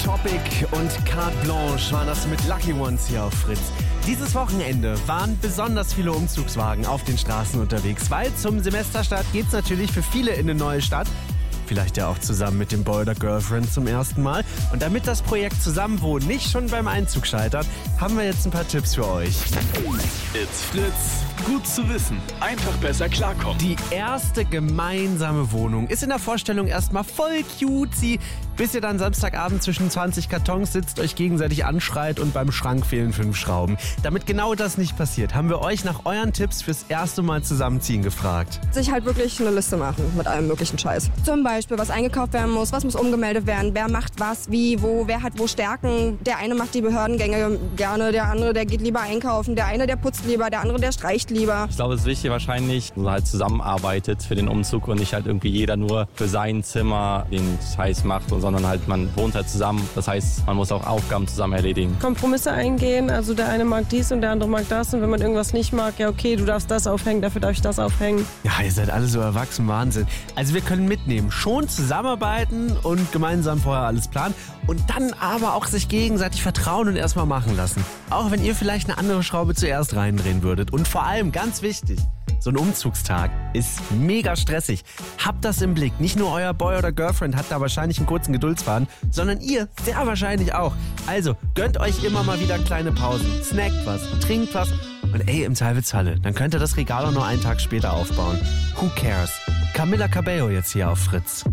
Topic und Carte Blanche waren das mit Lucky Ones hier auf Fritz. Dieses Wochenende waren besonders viele Umzugswagen auf den Straßen unterwegs, weil zum Semesterstart geht's natürlich für viele in eine neue Stadt. Vielleicht ja auch zusammen mit dem Boy oder Girlfriend zum ersten Mal. Und damit das Projekt Zusammenwohnen nicht schon beim Einzug scheitert, haben wir jetzt ein paar Tipps für euch. It's Fritz. Gut zu wissen. Einfach besser klarkommen. Die erste gemeinsame Wohnung ist in der Vorstellung erstmal voll cutesy, bis ihr dann Samstagabend zwischen 20 Kartons sitzt, euch gegenseitig anschreit und beim Schrank fehlen 5 Schrauben. Damit genau das nicht passiert, haben wir euch nach euren Tipps fürs erste Mal zusammenziehen gefragt. Sich halt wirklich eine Liste machen mit allem möglichen Scheiß. Zum Beispiel, was eingekauft werden muss, was muss umgemeldet werden, wer macht was, wie, wo, wer hat wo Stärken. Der eine macht die Behördengänge gerne, der andere, der geht lieber einkaufen, der eine, der putzt lieber, der andere, der streicht lieber. Ich glaube, es ist wichtig wahrscheinlich, dass man halt zusammenarbeitet für den Umzug und nicht halt irgendwie jeder nur für sein Zimmer den Scheiß macht, sondern halt man wohnt halt zusammen. Das heißt, man muss auch Aufgaben zusammen erledigen. Kompromisse eingehen, also der eine mag dies und der andere mag das und wenn man irgendwas nicht mag, ja okay, du darfst das aufhängen, dafür darf ich das aufhängen. Ja, ihr seid alle so erwachsen, Wahnsinn. Also wir können mitnehmen, schon zusammenarbeiten und gemeinsam vorher alles planen und dann aber auch sich gegenseitig vertrauen und erstmal machen lassen. Auch wenn ihr vielleicht eine andere Schraube zuerst reindrehen würdet. Und vor allem, ganz wichtig, so ein Umzugstag ist mega stressig. Habt das im Blick. Nicht nur euer Boy oder Girlfriend hat da wahrscheinlich einen kurzen Geduldsfaden, sondern ihr sehr wahrscheinlich auch. Also gönnt euch immer mal wieder kleine Pausen. Snackt was, trinkt was und im Zweifelsfalle, dann könnt ihr das Regal auch nur einen Tag später aufbauen. Who cares? Camila Cabello jetzt hier auf Fritz.